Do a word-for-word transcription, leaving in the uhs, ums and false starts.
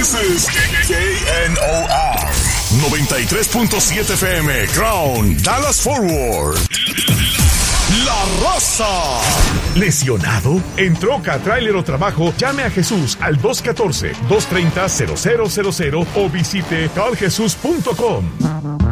This is K N O R noventa y tres punto siete F M, Crown, Dallas Forward. La Raza. ¿Lesionado? ¿En troca, tráiler o trabajo? Llame a Jesús al dos uno cuatro, dos tres cero, cero cero cero cero o visite tal jesús punto com.